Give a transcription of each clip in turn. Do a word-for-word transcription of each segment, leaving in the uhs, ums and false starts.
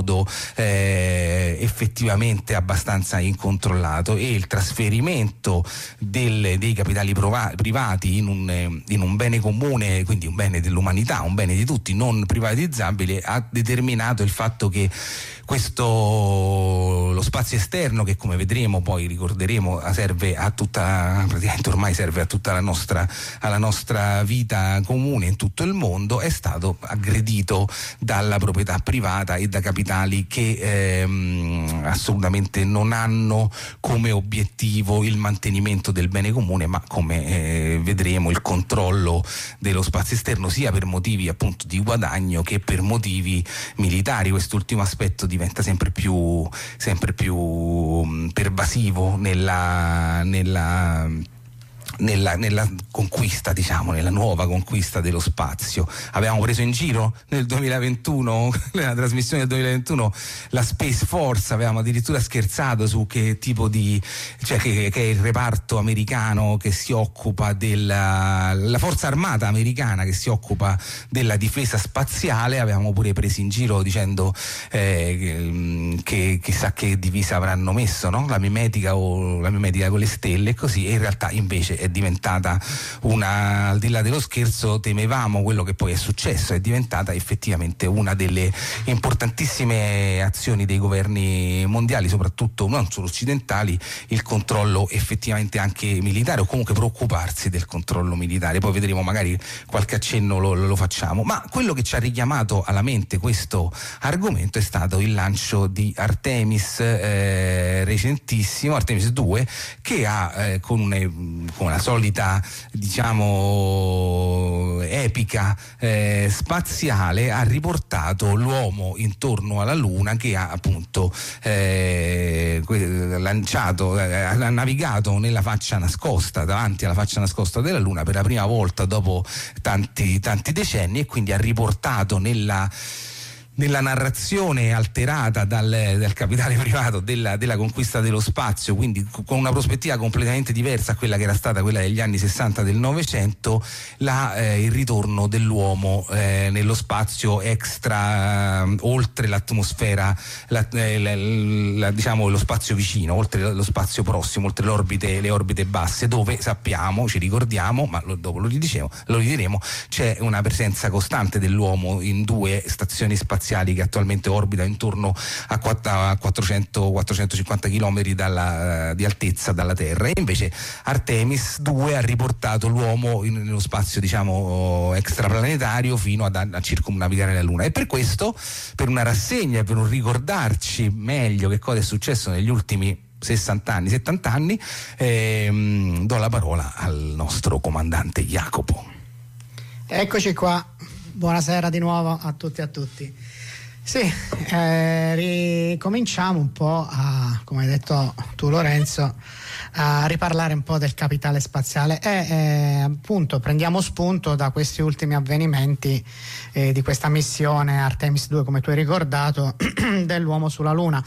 modo eh, effettivamente abbastanza incontrollato, e il trasferimento del, dei capitali prova, privati in un, in un bene comune, quindi un bene dell'umanità, un bene di tutti, non privatizzabile, ha determinato il fatto che questo, lo spazio esterno, che come vedremo poi ricorderemo serve a tutta, praticamente ormai serve a tutta la nostra, alla nostra vita comune in tutto il mondo, è stato aggredito dalla proprietà privata e da capitali che ehm, assolutamente non hanno come obiettivo il mantenimento del bene comune, ma come eh, vedremo il controllo dello spazio esterno, sia per motivi appunto di guadagno che per motivi militari. Quest'ultimo aspetto diventa sempre più sempre più mh, pervasivo nella nella Nella, nella conquista, diciamo, nella nuova conquista dello spazio. Avevamo preso in giro nel duemilaventuno, nella trasmissione del duemilaventuno, la Space Force, avevamo addirittura scherzato su che tipo di, cioè che, che è il reparto americano che si occupa della, la forza armata americana che si occupa della difesa spaziale. Avevamo pure preso in giro dicendo eh, che chissà che divisa avranno messo, no? La mimetica o la mimetica con le stelle e così, e in realtà invece è diventata una, al di là dello scherzo, temevamo quello che poi è successo, è diventata effettivamente una delle importantissime azioni dei governi mondiali, soprattutto non solo occidentali, il controllo effettivamente anche militare, o comunque preoccuparsi del controllo militare. Poi vedremo, magari qualche accenno lo, lo facciamo, ma quello che ci ha richiamato alla mente questo argomento è stato il lancio di Artemis eh, recentissimo, Artemis due, che ha eh, con una con la solita, diciamo, epica eh, spaziale, ha riportato l'uomo intorno alla Luna, che ha appunto eh, lanciato, eh, ha navigato nella faccia nascosta, davanti alla faccia nascosta della Luna per la prima volta dopo tanti tanti decenni, e quindi ha riportato nella nella narrazione alterata dal, dal capitale privato della, della conquista dello spazio, quindi con una prospettiva completamente diversa a quella che era stata quella degli anni sessanta del Novecento, la, eh, il ritorno dell'uomo eh, nello spazio extra, eh, oltre l'atmosfera, la, eh, la, la, diciamo lo spazio vicino, oltre lo spazio prossimo, oltre le orbite, le orbite basse, dove sappiamo, ci ricordiamo, ma lo, dopo lo ridicevo, lo ridiremo, c'è una presenza costante dell'uomo in due stazioni spaziali che attualmente orbita intorno a quattrocento quattrocentocinquanta chilometri dalla, di altezza dalla Terra, e invece Artemis due ha riportato l'uomo in, nello spazio, diciamo, extraplanetario fino ad, a circumnavigare la Luna. E per questo, per una rassegna, per un ricordarci meglio che cosa è successo negli ultimi sessanta anni, settanta anni, ehm, do la parola al nostro comandante Jacopo. Eccoci qua, buonasera di nuovo a tutti e a tutti. Sì, eh, ricominciamo un po' a, come hai detto tu Lorenzo, a riparlare un po' del capitale spaziale e eh, appunto prendiamo spunto da questi ultimi avvenimenti eh, di questa missione Artemis due, come tu hai ricordato, dell'uomo sulla Luna.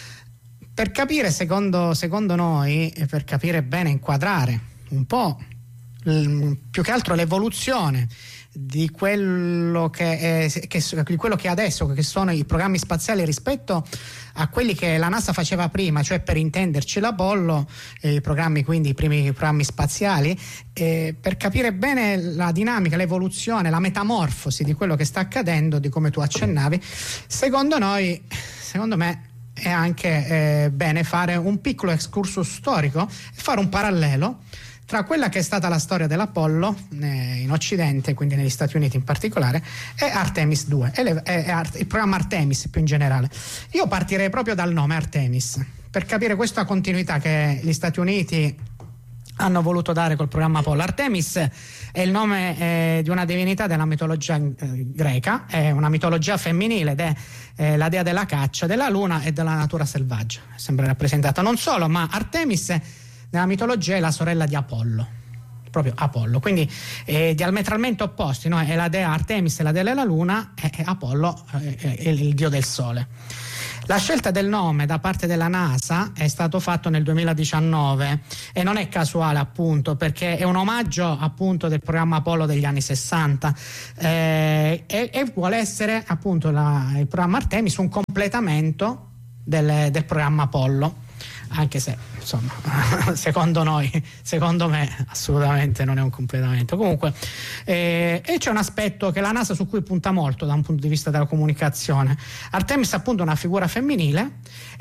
Per capire, secondo, secondo noi, e per capire bene, inquadrare un po' l, più che altro l'evoluzione di quello che, è, che di quello che adesso che sono i programmi spaziali rispetto a quelli che la NASA faceva prima, cioè, per intenderci, l'Apollo, eh, i programmi, quindi i primi programmi spaziali, eh, per capire bene la dinamica, l'evoluzione, la metamorfosi di quello che sta accadendo, di come tu accennavi. Secondo noi, secondo me è anche eh, bene fare un piccolo excursus storico e fare un parallelo tra quella che è stata la storia dell'Apollo eh, in Occidente, quindi negli Stati Uniti in particolare, e Artemis due, e, le, e Art, il programma Artemis più in generale. Io partirei proprio dal nome Artemis, per capire questa continuità che gli Stati Uniti hanno voluto dare col programma Apollo. Artemis è il nome eh, di una divinità della mitologia eh, greca, è una mitologia femminile ed è eh, la dea della caccia, della luna e della natura selvaggia, è sempre rappresentata. Non solo, ma Artemis nella mitologia è la sorella di Apollo, proprio Apollo, quindi eh, diametralmente opposti, no? È la dea Artemis, è la dea della luna, e Apollo è, è il dio del sole. La scelta del nome da parte della NASA è stato fatto nel duemiladiciannove e non è casuale, appunto, perché è un omaggio appunto del programma Apollo degli anni sessanta eh, e, e vuole essere appunto la, il programma Artemis un completamento del, del programma Apollo, anche se insomma secondo noi, secondo me assolutamente non è un completamento. Comunque eh, e c'è un aspetto che la NASA su cui punta molto da un punto di vista della comunicazione. Artemis è appunto una figura femminile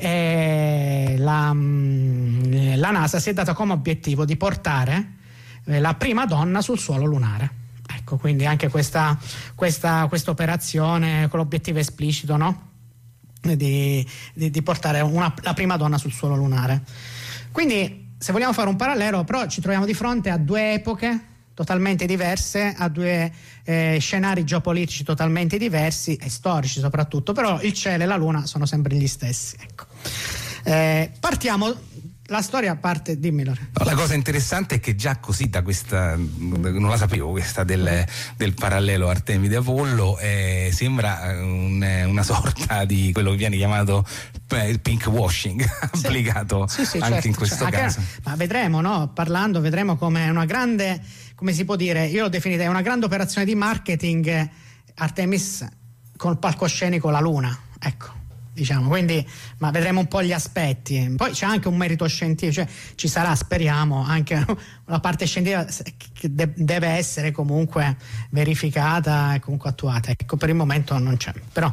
e la, la NASA si è data come obiettivo di portare la prima donna sul suolo lunare. Ecco, quindi anche questa questa questa operazione con l'obiettivo esplicito, no? Di, di, di portare una, la prima donna sul suolo lunare. Quindi, se vogliamo fare un parallelo, però ci troviamo di fronte a due epoche totalmente diverse, a due eh, scenari geopolitici totalmente diversi e storici soprattutto, però il cielo e la luna sono sempre gli stessi. Ecco. Eh, partiamo. La storia parte, dimmi Lore. No, la cosa interessante è che già così da questa, non la sapevo questa del, del parallelo Artemide Apollo, eh, sembra un, una sorta di quello che viene chiamato pink washing sì. applicato sì, sì, anche certo, in questo cioè, caso. Anche, ma vedremo, no? Parlando vedremo come una grande, come si può dire, io l'ho definita è una grande operazione di marketing Artemis col palcoscenico la luna, ecco. Diciamo, quindi, ma vedremo un po' gli aspetti. Poi c'è anche un merito scientifico, cioè ci sarà, speriamo, anche una parte scientifica che de- deve essere comunque verificata e comunque attuata. Ecco, per il momento non c'è. Però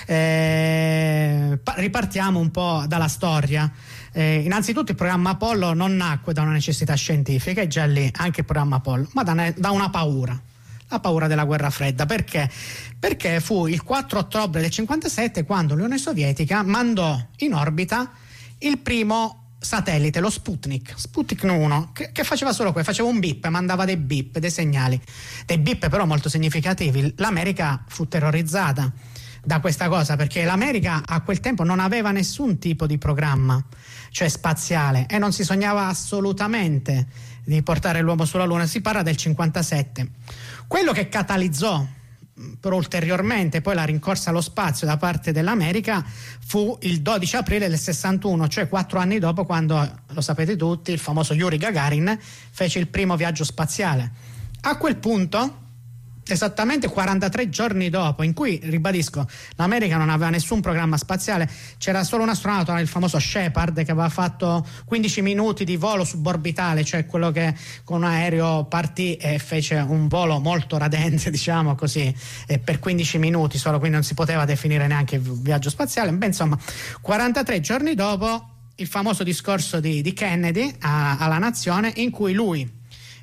eh, ripartiamo un po' dalla storia. Eh, innanzitutto il programma Apollo non nacque da una necessità scientifica, è già lì anche il programma Apollo, ma da, ne- da una paura. La paura della guerra fredda. Perché? Perché fu il quattro ottobre del cinquantasette quando l'Unione Sovietica mandò in orbita il primo satellite, lo Sputnik, Sputnik uno, che, che faceva solo questo, faceva un bip, mandava dei bip, dei segnali, dei bip però molto significativi. L'America fu terrorizzata da questa cosa perché l'America a quel tempo non aveva nessun tipo di programma, cioè spaziale, e non si sognava assolutamente di portare l'uomo sulla Luna. Si parla del cinquantasette. Quello che catalizzò però ulteriormente poi la rincorsa allo spazio da parte dell'America fu il dodici aprile del sessantuno, cioè quattro anni dopo, quando, lo sapete tutti, il famoso Yuri Gagarin fece il primo viaggio spaziale. A quel punto, esattamente quarantatré giorni dopo, in cui, ribadisco, l'America non aveva nessun programma spaziale, c'era solo un astronauta, il famoso Shepard, che aveva fatto quindici minuti di volo suborbitale, cioè quello che con un aereo partì e fece un volo molto radente, diciamo così, e per quindici minuti solo, quindi non si poteva definire neanche viaggio spaziale. Beh, insomma, quarantatré giorni dopo il famoso discorso di, di Kennedy a, alla nazione, in cui lui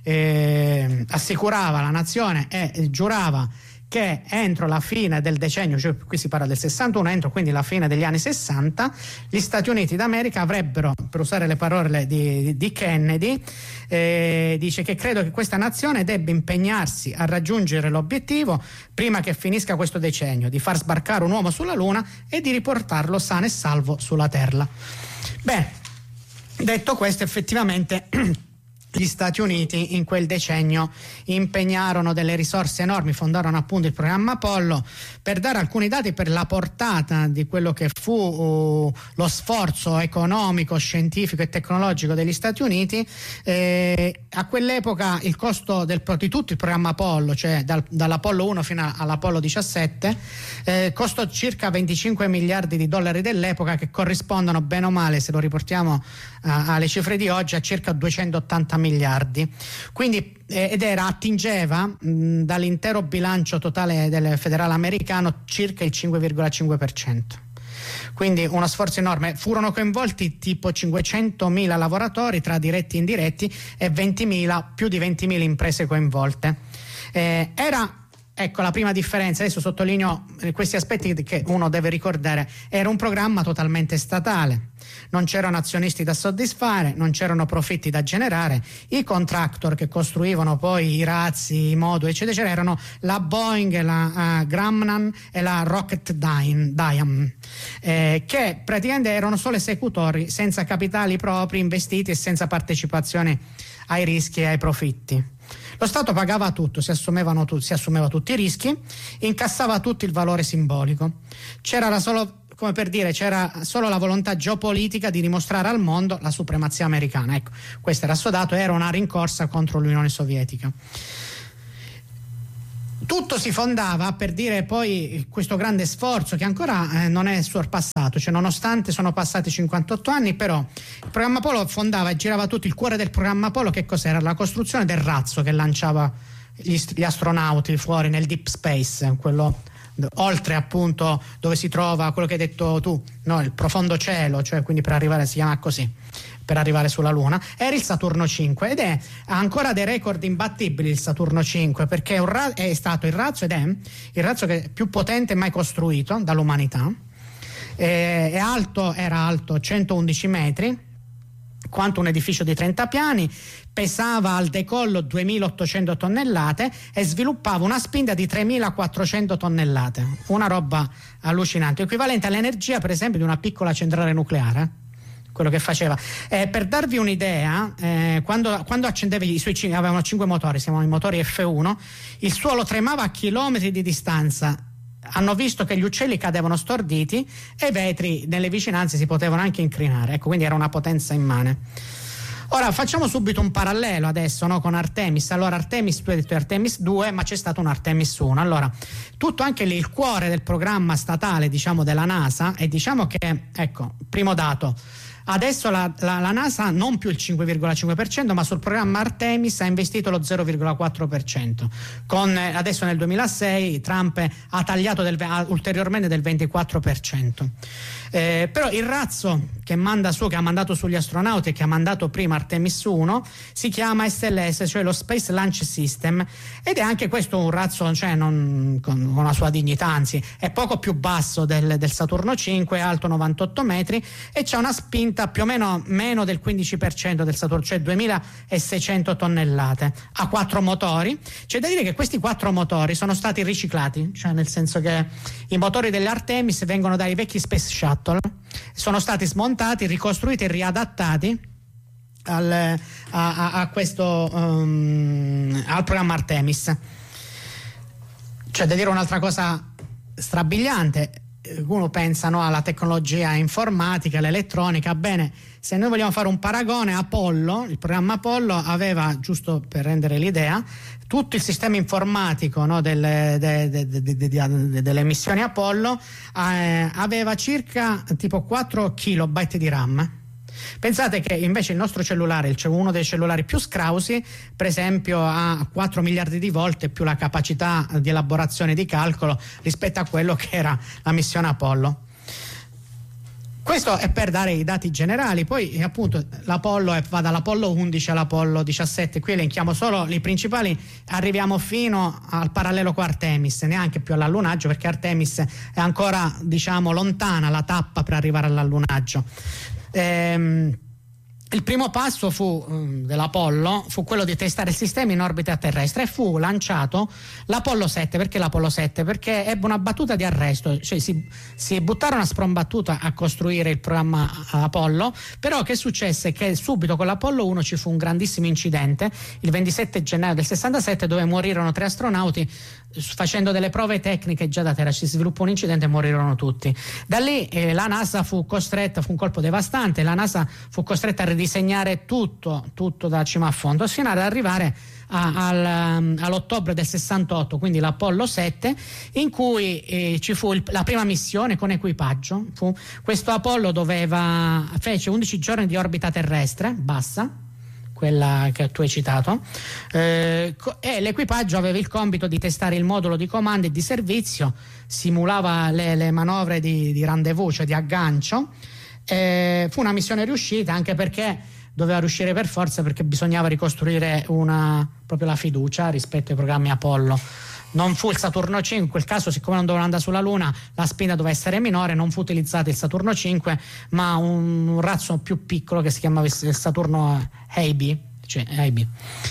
Eh, assicurava la nazione e eh, giurava che entro la fine del decennio, cioè qui si parla del sessantuno, entro quindi la fine degli anni sessanta, gli Stati Uniti d'America avrebbero, per usare le parole di, di Kennedy, eh, dice che credo che questa nazione debba impegnarsi a raggiungere l'obiettivo prima che finisca questo decennio, di far sbarcare un uomo sulla Luna e di riportarlo sano e salvo sulla Terra. Beh, detto questo, effettivamente gli Stati Uniti in quel decennio impegnarono delle risorse enormi, fondarono appunto il programma Apollo. Per dare alcuni dati per la portata di quello che fu uh, lo sforzo economico, scientifico e tecnologico degli Stati Uniti, eh, a quell'epoca il costo del, di tutto il programma Apollo, cioè dal, dall'Apollo uno fino all'Apollo diciassette, eh, costò circa venticinque miliardi di dollari dell'epoca, che corrispondono bene o male, se lo riportiamo uh, alle cifre di oggi, a circa duecentottanta miliardi. Quindi eh, ed era attingeva mh, dall'intero bilancio totale del federale americano circa il cinque virgola cinque per cento. Quindi uno sforzo enorme. Furono coinvolti tipo cinquecentomila lavoratori tra diretti e indiretti e ventimila, più di ventimila imprese coinvolte. Eh, era Ecco la prima differenza, adesso sottolineo questi aspetti che uno deve ricordare. Era un programma totalmente statale, non c'erano azionisti da soddisfare, non c'erano profitti da generare. I contractor che costruivano poi i razzi, i moduli eccetera erano la Boeing, la uh, Grumman e la Rocketdyne, eh, che praticamente erano solo esecutori senza capitali propri investiti e senza partecipazione ai rischi e ai profitti. Lo Stato pagava tutto, si assumevano tu, si assumeva tutti i rischi, incassava tutto il valore simbolico. C'era la solo come per dire c'era solo la volontà geopolitica di dimostrare al mondo la supremazia americana. Ecco, questo era assodato, era una rincorsa contro l'Unione Sovietica. Tutto si fondava, per dire, poi questo grande sforzo che ancora eh, non è sorpassato, cioè nonostante sono passati cinquantotto anni, però il programma Apollo fondava e girava tutto, il cuore del programma Apollo che cos'era? La costruzione del razzo che lanciava gli, gli astronauti fuori nel deep space, quello oltre appunto dove si trova quello che hai detto tu, no? Il profondo cielo, cioè quindi per arrivare, si chiama così, per arrivare sulla Luna, era il Saturno cinque ed è ha ancora dei record imbattibili il Saturno cinque, perché è, un ra- è stato il razzo ed è il razzo che è più potente mai costruito dall'umanità. E, è alto, era alto centoundici metri, quanto un edificio di trenta piani, pesava al decollo duemilaottocento tonnellate e sviluppava una spinta di tremilaquattrocento tonnellate, una roba allucinante, equivalente all'energia per esempio di una piccola centrale nucleare, quello che faceva. Eh, per darvi un'idea, eh, quando, quando accendevi i suoi, avevano cinque motori, si chiamano i motori F uno, il suolo tremava a chilometri di distanza. Hanno visto che gli uccelli cadevano storditi e i vetri nelle vicinanze si potevano anche incrinare, ecco, quindi era una potenza immane. Ora facciamo subito un parallelo adesso, no, con Artemis. Allora Artemis, tu hai detto Artemis due, ma c'è stato un Artemis uno. Allora tutto anche lì il cuore del programma statale, diciamo, della NASA, e diciamo che, ecco, primo dato, adesso la, la, la NASA non più il cinque virgola cinque per cento, ma sul programma Artemis ha investito lo zero virgola quattro per cento. Con, eh, adesso nel duemilasei Trump ha tagliato del, ha ulteriormente del ventiquattro per cento. Eh, però il razzo che manda su, che ha mandato sugli astronauti e che ha mandato prima Artemis uno si chiama S L S, cioè lo Space Launch System, ed è anche questo un razzo, cioè non, con, con la sua dignità, anzi è poco più basso del, del Saturno cinque, è alto novantotto metri e c'ha una spinta più o meno meno del quindici per cento del Saturno, cioè duemilaseicento tonnellate, ha quattro motori. C'è da dire che questi quattro motori sono stati riciclati, cioè nel senso che i motori dell'Artemis vengono dai vecchi Space Shuttle, sono stati smontati, ricostruiti e riadattati al, a, a, a questo um, al programma Artemis. C'è da dire un'altra cosa strabiliante. Uno pensa, no, alla tecnologia informatica, all'elettronica. Bene, se noi vogliamo fare un paragone, Apollo, il programma Apollo aveva, giusto per rendere l'idea, tutto il sistema informatico, no, delle, de, de, de, de, de, delle missioni Apollo eh, aveva circa tipo quattro kilobyte di RAM. Pensate che invece il nostro cellulare, cioè uno dei cellulari più scrausi, per esempio ha quattro miliardi di volte più la capacità di elaborazione di calcolo rispetto a quello che era la missione Apollo. Questo è per dare i dati generali, poi appunto l'Apollo è, va dall'Apollo undici all'Apollo diciassette, qui elenchiamo solo i principali, arriviamo fino al parallelo con Artemis, neanche più all'allunaggio, perché Artemis è ancora, diciamo, lontana la tappa per arrivare all'allunaggio. Ehm, il primo passo fu um, dell'Apollo fu quello di testare il sistema in orbita terrestre e fu lanciato l'Apollo sette. Perché l'Apollo sette? Perché ebbe una battuta di arresto, cioè si, si buttarono a sprombattuta a costruire il programma Apollo, però che successe? Che subito con l'Apollo uno ci fu un grandissimo incidente il ventisette gennaio del sessantasette, dove morirono tre astronauti facendo delle prove tecniche già da terra. Ci sviluppò un incidente e morirono tutti. Da lì eh, la NASA fu costretta, fu un colpo devastante, la NASA fu costretta a ridisegnare tutto, tutto da cima a fondo, fino ad arrivare a, al, all'ottobre del sessantotto, quindi l'Apollo sette, in cui eh, ci fu il, la prima missione con equipaggio. Fu, questo Apollo doveva, fece undici giorni di orbita terrestre bassa, quella che tu hai citato, eh, e l'equipaggio aveva il compito di testare il modulo di comando e di servizio, simulava le, le manovre di, di rendezvous, cioè di aggancio. Eh, fu una missione riuscita, anche perché doveva riuscire per forza, perché bisognava ricostruire una, proprio la fiducia rispetto ai programmi Apollo. Non fu il Saturno cinque, in quel caso, siccome non dovevano andare sulla Luna, la spinta doveva essere minore, non fu utilizzato il Saturno cinque, ma un, un razzo più piccolo che si chiamava il Saturno A B, cioè A B.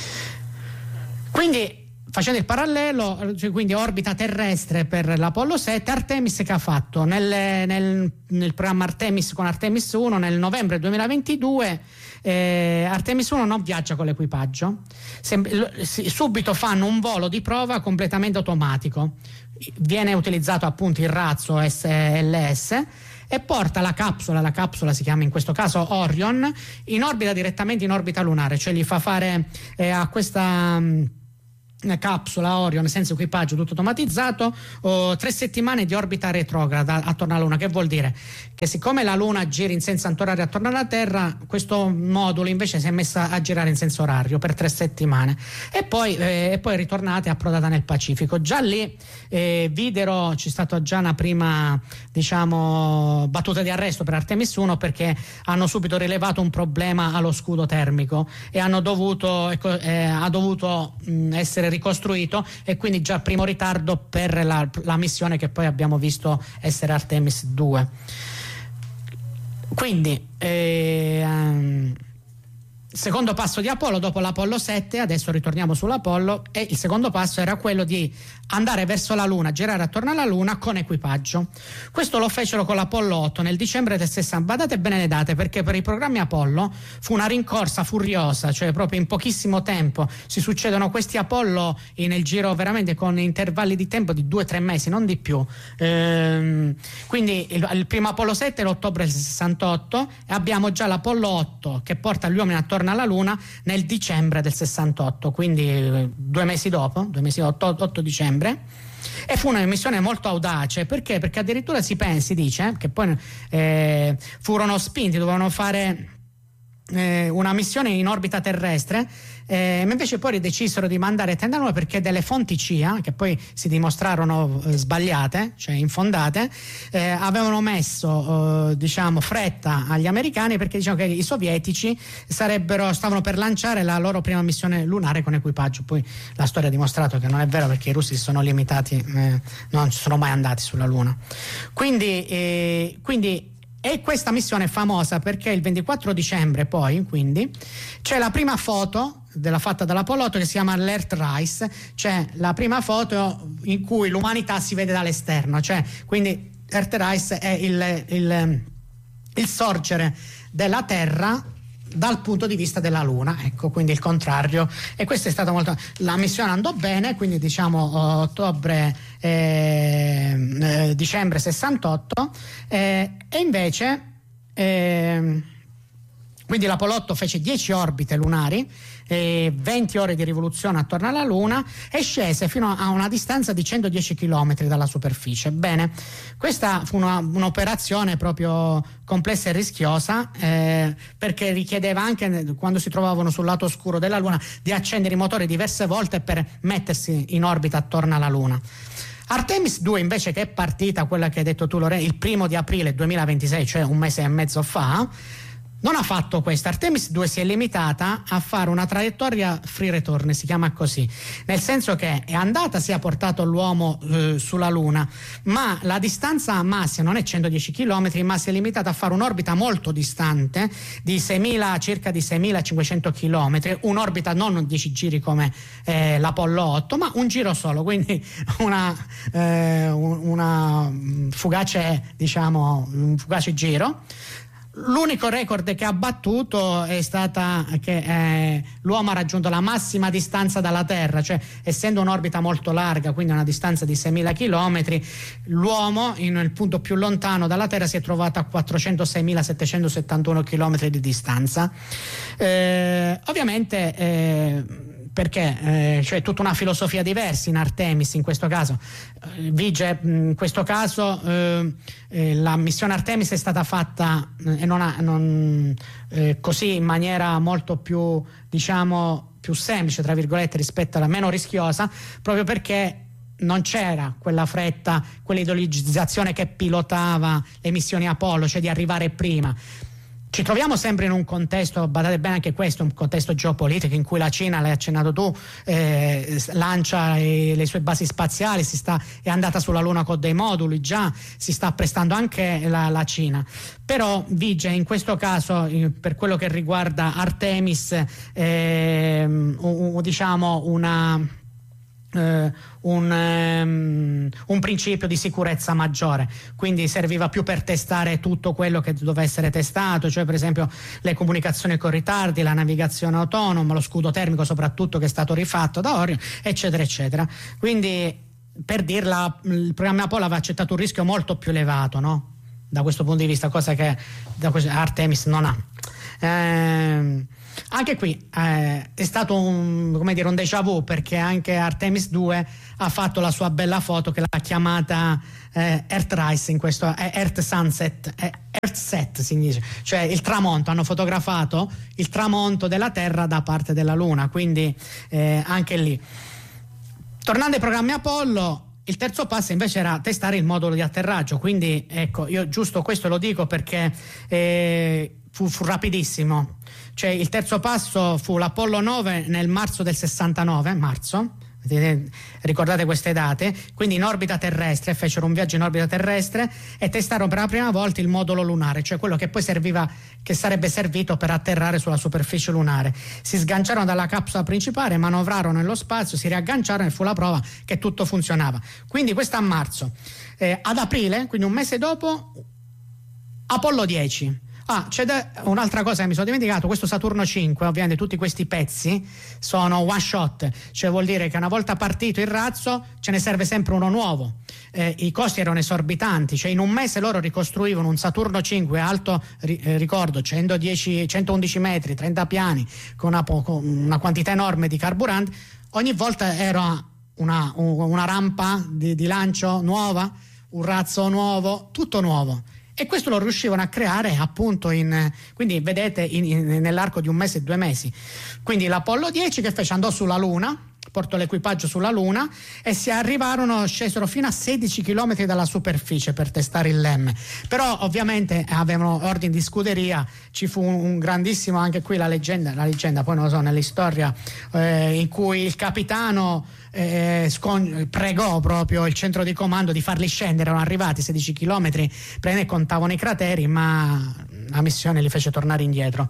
Quindi, facendo il parallelo, cioè quindi orbita terrestre per l'Apollo sette, Artemis che ha fatto? Nel, nel, nel programma Artemis con Artemis uno, nel novembre duemilaventidue, eh, Artemis uno non viaggia con l'equipaggio, Sem- subito fanno un volo di prova completamente automatico, viene utilizzato appunto il razzo S L S e porta la capsula, la capsula si chiama in questo caso Orion, in orbita, direttamente in orbita lunare, cioè gli fa fare eh, a questa mh, capsula Orion senza equipaggio, tutto automatizzato, oh, tre settimane di orbita retrograda attorno alla Luna. Che vuol dire? Che siccome la Luna gira in senso antorario attorno alla Terra, questo modulo invece si è messa a girare in senso orario per tre settimane e poi, eh, e poi è ritornata e approdata nel Pacifico. Già lì eh, videro, c'è stata già una prima, diciamo, battuta di arresto per Artemis uno, perché hanno subito rilevato un problema allo scudo termico e hanno dovuto, ecco, eh, ha dovuto mh, essere ricostruito, e quindi già primo ritardo per la, la missione che poi abbiamo visto essere Artemis due. Quindi eh, um, secondo passo di Apollo, dopo l'Apollo sette, adesso ritorniamo sull'Apollo, e il secondo passo era quello di andare verso la Luna, girare attorno alla Luna con equipaggio. Questo lo fecero con l'Apollo otto nel dicembre del sessanta. Badate bene le date, perché per i programmi Apollo fu una rincorsa furiosa, cioè proprio in pochissimo tempo si succedono questi Apollo nel giro veramente con intervalli di tempo di due o tre mesi, non di più. Ehm, quindi il, il primo Apollo sette è l'ottobre del sessantotto e abbiamo già l'Apollo otto che porta gli uomini attorno alla Luna nel dicembre del sessantotto, quindi eh, due mesi dopo, due mesi, otto dicembre. E fu una missione molto audace, perché? Perché addirittura si pensa, si dice che poi eh, furono spinti, dovevano fare eh, una missione in orbita terrestre, eh, ma invece poi decisero di mandare tenda nuova perché delle fonti C I A, che poi si dimostrarono eh, sbagliate, cioè infondate, eh, avevano messo eh, diciamo fretta agli americani, perché diciamo che i sovietici sarebbero stavano per lanciare la loro prima missione lunare con equipaggio. Poi la storia ha dimostrato che non è vero, perché i russi si sono limitati, eh, non sono mai andati sulla Luna. Quindi, eh, quindi e questa missione è famosa perché il ventiquattro dicembre poi, quindi, c'è la prima foto della fatta dall'Apollo otto che si chiama l'Earthrise, cioè la prima foto in cui l'umanità si vede dall'esterno, cioè quindi Earthrise è il, il, il sorgere della Terra dal punto di vista della Luna, ecco, quindi il contrario. E questo è stato molto, la missione andò bene, quindi diciamo ottobre eh, eh, dicembre sessantotto, eh, e invece eh, quindi l'Apollo otto fece dieci orbite lunari, eh, venti ore di rivoluzione attorno alla Luna e scese fino a una distanza di centodieci chilometri dalla superficie. Bene, questa fu una, un'operazione proprio complessa e rischiosa, eh, perché richiedeva anche, quando si trovavano sul lato oscuro della Luna, di accendere i motori diverse volte per mettersi in orbita attorno alla Luna. Artemis due invece, che è partita, quella che hai detto tu Lorenzo, il primo di aprile duemilaventisei, cioè un mese e mezzo fa, non ha fatto questo. Artemis due si è limitata a fare una traiettoria free return, si chiama così, nel senso che è andata, si è portato l'uomo eh, sulla Luna, ma la distanza massima non è centodieci chilometri, ma si è limitata a fare un'orbita molto distante di seimila, circa di seimilacinquecento chilometri, un'orbita non dieci giri come eh, l'Apollo otto, ma un giro solo, quindi una, eh, una fugace, diciamo, un fugace giro. L'unico record che ha battuto è stata che eh, l'uomo ha raggiunto la massima distanza dalla Terra, cioè essendo un'orbita molto larga, quindi una distanza di seimila chilometri, l'uomo in, nel punto più lontano dalla Terra si è trovato a quattrocentoseimilasettecentosettantuno chilometri di distanza. Eh, ovviamente eh, perché eh, c'è tutta una filosofia diversa in Artemis in questo caso. Eh, vige in questo caso eh, eh, la missione Artemis è stata fatta eh, non ha, non, eh, così in maniera molto più, diciamo, più semplice tra virgolette rispetto alla meno rischiosa, proprio perché non c'era quella fretta, quell'ideologizzazione che pilotava le missioni Apollo, cioè di arrivare prima. Ci troviamo sempre in un contesto, badate bene anche questo, un contesto geopolitico in cui la Cina, l'hai accennato tu, eh, lancia eh, le sue basi spaziali, si sta, è andata sulla Luna con dei moduli, già si sta prestando anche la, la Cina. Però vige in questo caso, eh, per quello che riguarda Artemis, eh, un, diciamo una... Uh, un, um, un principio di sicurezza maggiore, quindi serviva più per testare tutto quello che doveva essere testato, cioè per esempio le comunicazioni con ritardi, la navigazione autonoma, lo scudo termico soprattutto che è stato rifatto da Orion, eccetera eccetera. Quindi, per dirla, il programma Apollo aveva accettato un rischio molto più elevato, no? da questo punto di vista, cosa che da questo, Artemis non ha. Ehm, Anche qui eh, è stato un, come dire, un déjà vu, perché anche Artemis due ha fatto la sua bella foto che l'ha chiamata eh, Earthrise, in questo è Earth Sunset, è Earthset si dice, cioè il tramonto, hanno fotografato il tramonto della Terra da parte della Luna, quindi eh, anche lì. Tornando ai programmi Apollo, il terzo passo invece era testare il modulo di atterraggio, quindi ecco, io giusto questo lo dico perché eh, fu, fu rapidissimo. Cioè il terzo passo fu l'Apollo nove nel marzo del sessantanove, marzo, ricordate queste date, quindi in orbita terrestre, fecero un viaggio in orbita terrestre e testarono per la prima volta il modulo lunare, cioè quello che poi serviva, che sarebbe servito per atterrare sulla superficie lunare. Si sganciarono dalla capsula principale, manovrarono nello spazio, si riagganciarono e fu la prova che tutto funzionava. Quindi questo a marzo. Eh, ad aprile, quindi un mese dopo, Apollo dieci. Ah, c'è un'altra cosa che mi sono dimenticato, questo Saturno cinque, ovviamente tutti questi pezzi sono one shot, cioè vuol dire che una volta partito il razzo ce ne serve sempre uno nuovo. Eh, i costi erano esorbitanti, cioè in un mese loro ricostruivano un Saturno cinque alto, eh, ricordo centodieci, centoundici metri, trenta piani, con una, con una quantità enorme di carburante. Ogni volta era una, una rampa di, di lancio nuova, un razzo nuovo, tutto nuovo. E questo lo riuscivano a creare appunto in, quindi vedete in, in, nell'arco di un mese e due mesi. Quindi l'Apollo dieci che fece, andò sulla Luna, portò l'equipaggio sulla Luna e si arrivarono, scesero fino a sedici chilometri dalla superficie per testare il LEM. Però ovviamente avevano ordini di scuderia, ci fu un, un grandissimo, anche qui la leggenda, la leggenda poi non lo so, nell'istoria eh, in cui il capitano eh, scon- pregò proprio il centro di comando di farli scendere, erano arrivati sedici chilometri, prende e contavano i crateri, ma la missione li fece tornare indietro.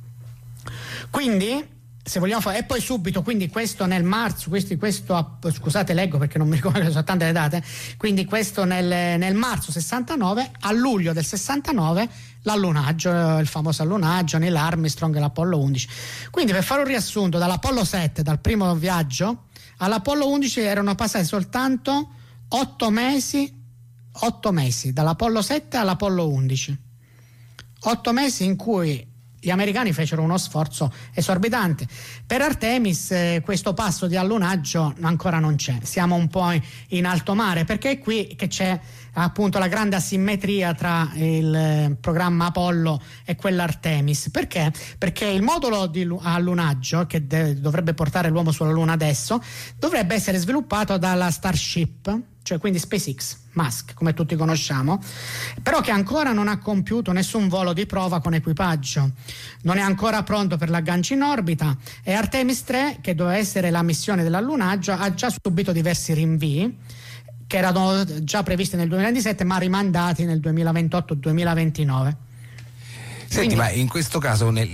Quindi se vogliamo fare, e poi subito, quindi questo nel marzo, questi, questo, scusate leggo perché non mi ricordo, sono tante le date, quindi questo nel, nel marzo sessantanove, a luglio del sessantanove l'allunaggio, il famoso allunaggio, Neil Armstrong e l'Apollo undici. Quindi per fare un riassunto, dall'Apollo sette, dal primo viaggio, all'Apollo undici erano passati soltanto otto mesi, otto mesi, dall'Apollo sette all'Apollo undici. Otto mesi in cui gli americani fecero uno sforzo esorbitante. Per Artemis eh, questo passo di allunaggio ancora non c'è, siamo un po' in alto mare, perché è qui che c'è appunto la grande asimmetria tra il eh, programma Apollo e quell'Artemis. Perché? Perché il modulo di allunaggio che de- dovrebbe portare l'uomo sulla Luna adesso dovrebbe essere sviluppato dalla Starship, cioè quindi SpaceX, Musk, come tutti conosciamo, però che ancora non ha compiuto nessun volo di prova con equipaggio, non è ancora pronto per l'aggancio in orbita, e Artemis tre, che doveva essere la missione dell'allunaggio, ha già subito diversi rinvii che erano già previsti nel duemilaventisette ma rimandati nel duemilaventotto duemilaventinove. Senti, ma in questo caso nel,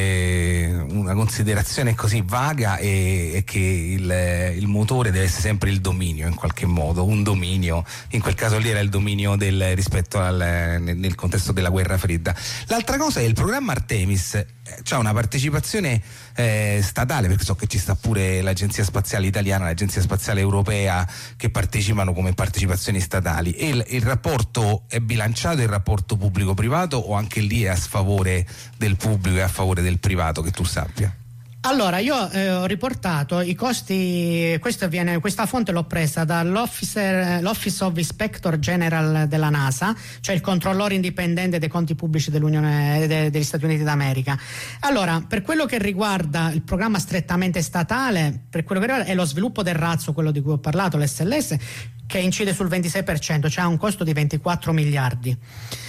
eh, una considerazione così vaga è, è che il, il motore deve essere sempre il dominio, in qualche modo, un dominio, in quel caso lì era il dominio del, rispetto al, nel, nel contesto della guerra fredda. L'altra cosa è il programma Artemis, eh, c'ha una partecipazione eh, statale, perché so che ci sta pure l'Agenzia Spaziale Italiana, l'Agenzia Spaziale Europea, che partecipano come partecipazioni statali, e il, il rapporto è bilanciato, il rapporto pubblico-privato, o anche lì è a sfavore del pubblico e a favore del privato, che tu sappia? Allora, io eh, ho riportato i costi, questo viene, questa fonte l'ho presa dall'Office l'Office of Inspector General della NASA, cioè il controllore indipendente dei conti pubblici dell'Unione de, degli Stati Uniti d'America. Allora, per quello che riguarda il programma strettamente statale, per quello che riguarda è lo sviluppo del razzo, quello di cui ho parlato, l'S L S, che incide sul ventisei per cento, cioè ha un costo di ventiquattro miliardi.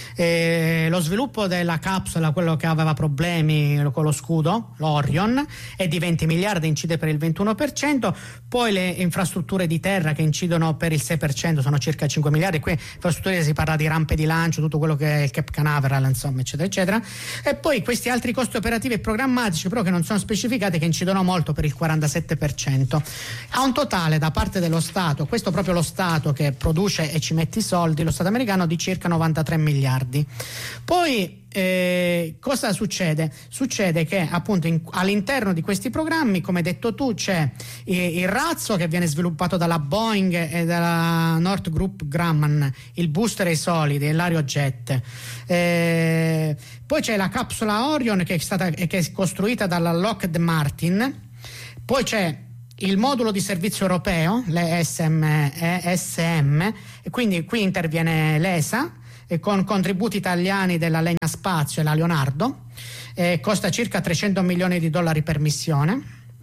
Eh, lo sviluppo della capsula, quello che aveva problemi con lo scudo, l'Orion, è di venti miliardi, incide per il ventuno per cento. Poi le infrastrutture di terra che incidono per il sei per cento sono circa cinque miliardi. Qui infrastrutture si parla di rampe di lancio, tutto quello che è il Cape Canaveral, insomma, eccetera eccetera. E poi questi altri costi operativi e programmatici, però, che non sono specificati, che incidono molto, per il quarantasette per cento. Ha un totale da parte dello Stato, questo proprio lo Stato che produce e ci mette i soldi, lo Stato americano, di circa novantatré miliardi. Poi eh, cosa succede? Succede che appunto in, all'interno di questi programmi, come hai detto tu, c'è il, il razzo che viene sviluppato dalla Boeing e dalla Northrop Grumman, il booster e i solidi e l'Aerojet. Eh, poi c'è la capsula Orion che è stata che è costruita dalla Lockheed Martin. Poi c'è il modulo di servizio europeo, l'E S M, E S M, e quindi qui interviene l'E S A e con contributi italiani della Legna Spazio e la Leonardo, eh, costa circa trecento milioni di dollari per missione,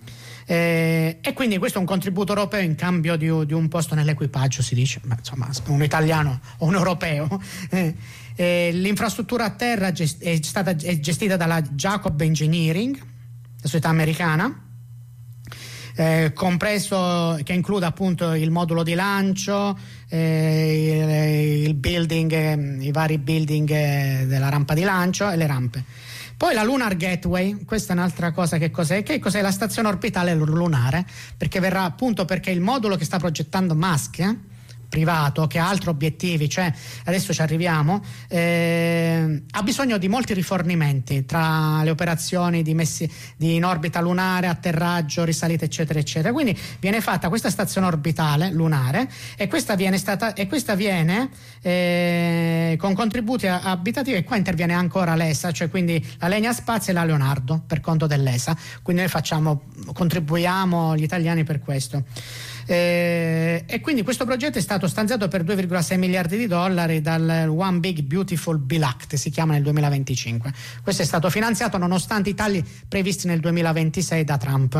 eh, e quindi questo è un contributo europeo in cambio di, di un posto nell'equipaggio, si dice, ma insomma un italiano o un europeo. Eh, eh, l'infrastruttura a terra gest- è stata è gestita dalla Jacob Engineering, la società americana, Eh, compreso che include appunto il modulo di lancio, eh, il, il building, eh, i vari building eh, della rampa di lancio e le rampe. Poi la Lunar Gateway, questa è un'altra cosa. Che cos'è? Che cos'è la stazione orbitale lunare? Perché verrà appunto perché il modulo che sta progettando Musk, eh, privato, che ha altri obiettivi, cioè adesso ci arriviamo, eh, ha bisogno di molti rifornimenti tra le operazioni di messi di in orbita lunare, atterraggio, risalita, eccetera eccetera. Quindi viene fatta questa stazione orbitale lunare e questa viene stata e questa viene eh, con contributi abitativi, e qua interviene ancora l'E S A, cioè quindi la Legna Spazio e la Leonardo per conto dell'E S A. Quindi noi facciamo contribuiamo gli italiani per questo. Eh, e quindi questo progetto è stato stanziato per due virgola sei miliardi di dollari dal One Big Beautiful Bill Act, si chiama, nel duemilaventicinque. Questo è stato finanziato nonostante i tagli previsti nel duemilaventisei da Trump.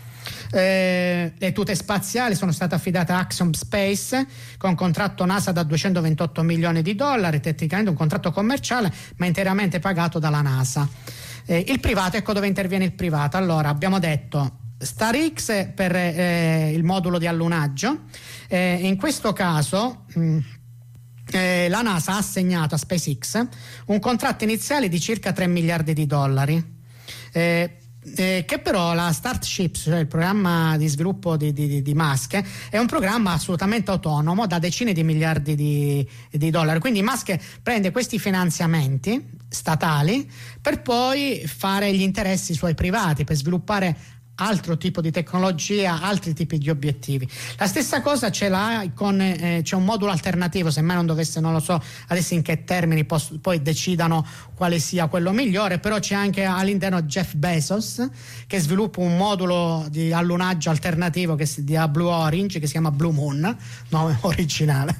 Eh, le tute spaziali sono state affidate a Axiom Space con contratto NASA da duecentoventotto milioni di dollari, tecnicamente un contratto commerciale ma interamente pagato dalla NASA. Eh, il privato, ecco dove interviene il privato. Allora, abbiamo detto StarX per eh, il modulo di allunaggio, eh, in questo caso mh, eh, la NASA ha assegnato a SpaceX un contratto iniziale di circa tre miliardi di dollari, eh, eh, che però la Starships, cioè il programma di sviluppo di, di, di Musk, è un programma assolutamente autonomo da decine di miliardi di, di dollari. Quindi Musk prende questi finanziamenti statali per poi fare gli interessi suoi privati, per sviluppare altro tipo di tecnologia, altri tipi di obiettivi. La stessa cosa ce l'ha con eh, c'è un modulo alternativo, se mai non dovesse, non lo so adesso in che termini pos- poi decidano quale sia quello migliore, però c'è anche all'interno Jeff Bezos che sviluppa un modulo di allunaggio alternativo che si dia Blue Orange, che si chiama Blue Moon, nome originale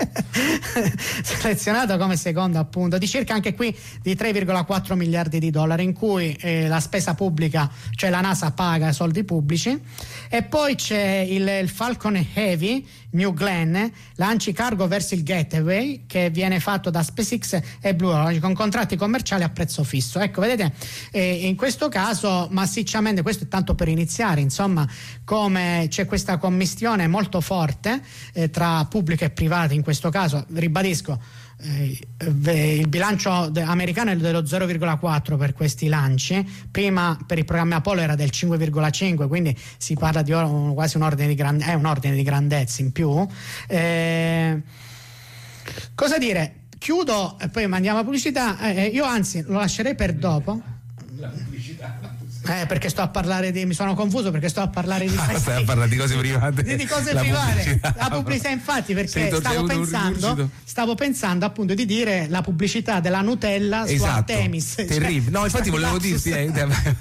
selezionato come secondo, appunto, di circa anche qui di tre virgola quattro miliardi di dollari, in cui eh, la spesa pubblica, cioè la NASA paga soldi pubblici. E poi c'è il, il Falcon Heavy New Glenn, lancicargo verso il Gateway, che viene fatto da SpaceX e Blue Origin con contratti commerciali a prezzo fisso. Ecco, vedete, eh, in questo caso massicciamente, questo è tanto per iniziare, insomma, come c'è questa commistione molto forte eh, tra pubblico e privato. In questo caso, ribadisco, Eh, il bilancio de- americano è dello zero virgola quattro per questi lanci. Prima per il programma Apollo era del cinque virgola cinque, quindi si parla di or- quasi un ordine di gran- è un ordine di grandezza in più. Eh, cosa dire? Chiudo e poi mandiamo la pubblicità. Eh, io anzi lo lascerei per dopo. La pubblicità. Eh, perché sto a parlare di. Mi sono confuso perché sto a parlare di. Ah, stai a parlare di cose private. Di, di cose la private. Pubblicità. La pubblicità, infatti, perché Sento, stavo pensando, stavo pensando appunto di dire la pubblicità della Nutella su esatto. Artemis. Terribile. Cioè, no, infatti volevo dirti. Eh,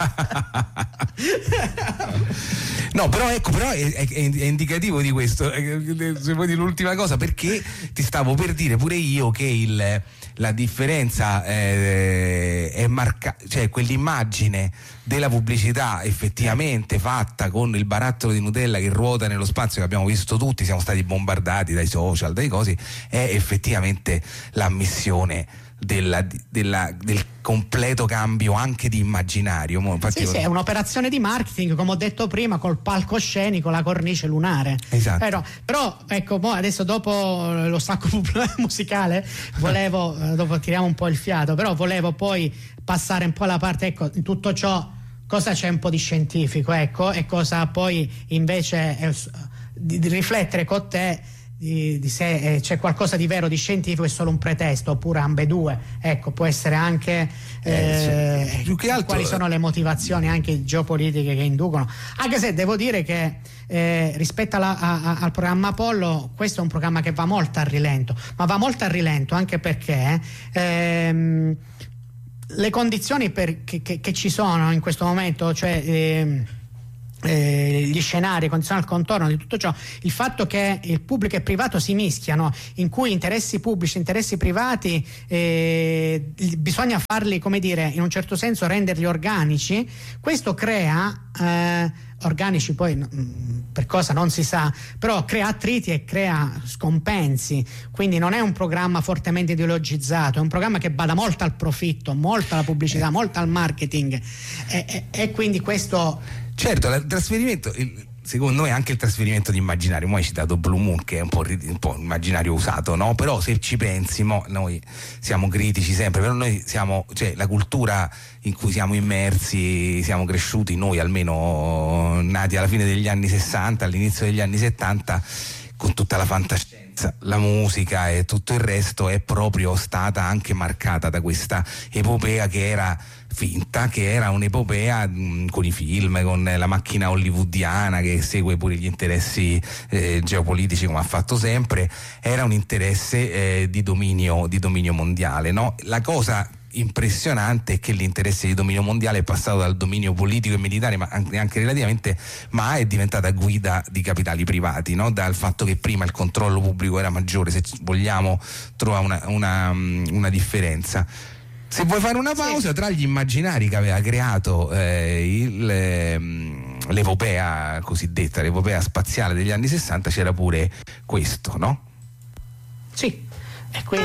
no, però ecco, però è, è, è indicativo di questo. Se vuoi dire l'ultima cosa, perché ti stavo per dire pure io che il. La differenza eh, è marcata, cioè quell'immagine della pubblicità effettivamente fatta con il barattolo di Nutella che ruota nello spazio, che abbiamo visto tutti, siamo stati bombardati dai social, dai cosi, è effettivamente l'ammissione della, della, del completo cambio anche di immaginario. Infatti, sì, sì, è un'operazione di marketing, come ho detto prima, col palcoscenico, la cornice lunare. Esatto. Però, però ecco, mo adesso dopo lo stacco musicale, volevo, dopo tiriamo un po' il fiato, però volevo poi passare un po' alla parte, ecco, in tutto ciò cosa c'è un po' di scientifico, ecco, e cosa poi invece è, di, di riflettere con te di, di se eh, c'è qualcosa di vero, di scientifico, è solo un pretesto, oppure ambedue. Ecco, può essere anche eh, eh, più che altro, quali sono le motivazioni anche geopolitiche che inducono, anche se devo dire che eh, rispetto alla, a, al programma Apollo, questo è un programma che va molto a rilento, ma va molto a rilento anche perché ehm, le condizioni per, che, che, che ci sono in questo momento, cioè ehm, Eh, gli scenari, le condizioni al contorno di tutto ciò, il fatto che il pubblico e il privato si mischiano, in cui interessi pubblici, interessi privati eh, bisogna farli, come dire, in un certo senso renderli organici, questo crea eh, organici poi per cosa non si sa, però crea attriti e crea scompensi, quindi non è un programma fortemente ideologizzato, è un programma che bada molto al profitto, molto alla pubblicità, molto al marketing e, e, e quindi questo. Certo, il trasferimento, il, secondo me anche il trasferimento di immaginario, mo hai citato Blue Moon che è un po', un po' immaginario usato, no? Però se ci pensi, mo, noi siamo critici sempre, però noi siamo, cioè la cultura in cui siamo immersi, siamo cresciuti, noi almeno nati alla fine degli anni sessanta, all'inizio degli anni settanta, con tutta la fantascienza, la musica e tutto il resto, è proprio stata anche marcata da questa epopea che era finta, che era un'epopea mh, con i film, con la macchina hollywoodiana che segue pure gli interessi eh, geopolitici come ha fatto sempre, era un interesse eh, di dominio di dominio mondiale, no? La cosa impressionante è che l'interesse di dominio mondiale è passato dal dominio politico e militare, ma anche, anche relativamente, ma è diventata guida di capitali privati, no? Dal fatto che prima il controllo pubblico era maggiore, se vogliamo trova una, una, una differenza. Se vuoi fare una pausa, tra gli immaginari che aveva creato eh, il, eh, l'epopea cosiddetta, l'epopea spaziale degli anni sessanta, c'era pure questo, no? Sì, e qui